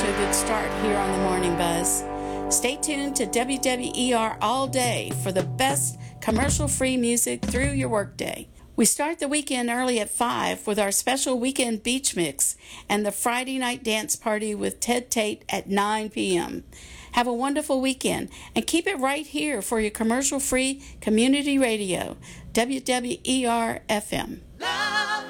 to a good start here on the Morning Buzz. Stay tuned to WWER all day for the best commercial-free music through your workday. We start the weekend early at 5 with our special weekend beach mix and the Friday night dance party with Ted Tate at 9 p.m. Have a wonderful weekend and keep it right here for your commercial-free community radio, WWER FM.